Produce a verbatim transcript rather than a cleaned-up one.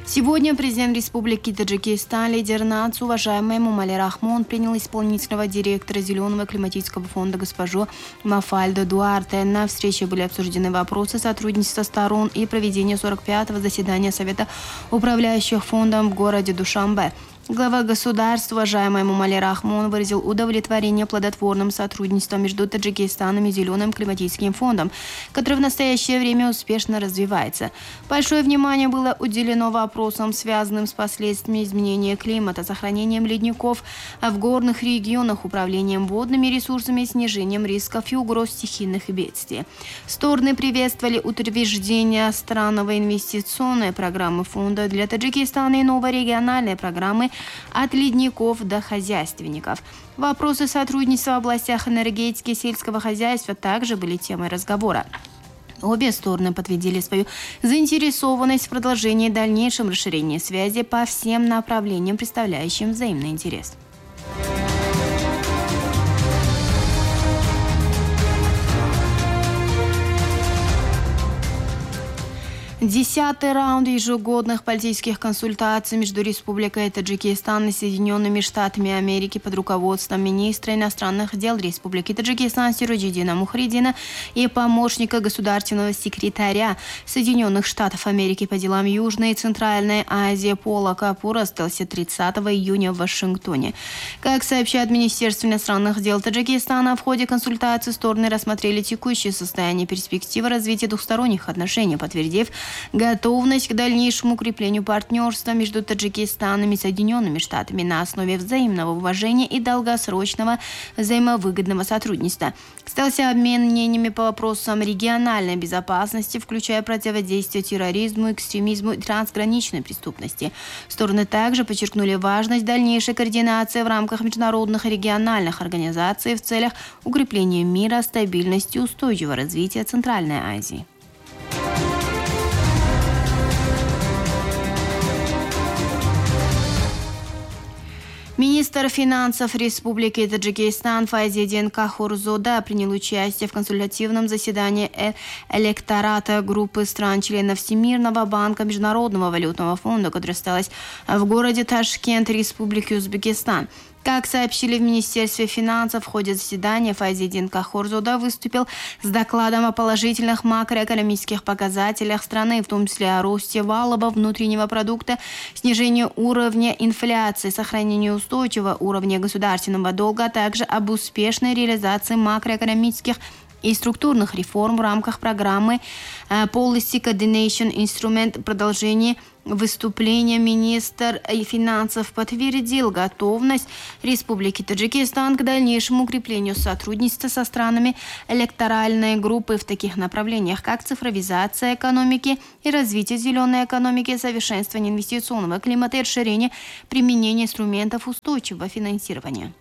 Сегодня президент Республики Таджикистан, лидер нации, уважаемый Эмомали Рахмон, принял исполнительного директора Зеленого климатического фонда госпожу Мафальду Дуарте. На встрече были обсуждены вопросы сотрудничества сторон и проведения сорок пятого заседания Совета управляющих фондом в городе Душанбе. Глава государства, уважаемый Эмомали Рахмон, выразил удовлетворение плодотворным сотрудничеством между Таджикистаном и Зеленым климатическим фондом, который в настоящее время успешно развивается. Большое внимание было уделено вопросам, связанным с последствиями изменения климата, сохранением ледников в горных регионах, управлением водными ресурсами и снижением рисков и угроз стихийных бедствий. Стороны приветствовали утверждение страновой инвестиционной программы фонда для Таджикистана и новой региональной программы от ледников до хозяйственников. Вопросы сотрудничества в областях энергетики и сельского хозяйства также были темой разговора. Обе стороны подтвердили свою заинтересованность в продолжении и дальнейшем расширении связи по всем направлениям, представляющим взаимный интерес. Десятый раунд ежегодных политических консультаций между Республикой Таджикистан и Соединенными Штатами Америки под руководством министра иностранных дел Республики Таджикистан Сироджиддина Мухриддина и помощника государственного секретаря Соединенных Штатов Америки по делам Южной и Центральной Азии Пола Капура состоялся тридцатого июня в Вашингтоне. Как сообщает Министерство иностранных дел Таджикистана, в ходе консультаций стороны рассмотрели текущее состояние, перспективы развития двухсторонних отношений, подтвердив готовность к дальнейшему укреплению партнерства между Таджикистаном и Соединенными Штатами на основе взаимного уважения и долгосрочного взаимовыгодного сотрудничества. Состоялся обмен мнениями по вопросам региональной безопасности, включая противодействие терроризму, экстремизму и трансграничной преступности. Стороны также подчеркнули важность дальнейшей координации в рамках международных и региональных организаций в целях укрепления мира, стабильности и устойчивого развития Центральной Азии. Министр финансов Республики Таджикистан Файзиддин Кахурзода принял участие в консультативном заседании электората группы стран-членов Всемирного банка Международного валютного фонда, которое состоялось в городе Ташкент, Республики Узбекистан. Как сообщили в Министерстве финансов, в ходе заседания Файзиддин Кахурзода выступил с докладом о положительных макроэкономических показателях страны, в том числе о росте валового внутреннего продукта, снижении уровня инфляции, сохранении устойчивого уровня государственного долга, а также об успешной реализации макроэкономических и структурных реформ в рамках программы Policy Coordination Instrument. Продолжение выступления министр финансов подтвердил готовность Республики Таджикистан к дальнейшему укреплению сотрудничества со странами электоральной группы в таких направлениях, как цифровизация экономики и развитие зеленой экономики, совершенствование инвестиционного климата и расширение применения инструментов устойчивого финансирования.